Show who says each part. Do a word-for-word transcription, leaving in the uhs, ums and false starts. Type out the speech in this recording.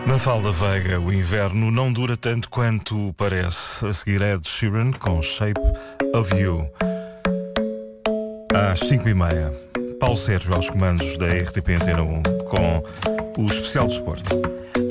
Speaker 1: Mafalda Veiga, o inverno não dura tanto quanto parece. A seguir é Ed Sheeran com Shape of You. Às cinco e meia, Paulo Sérgio aos comandos da R T P Antena um com o especial desporto.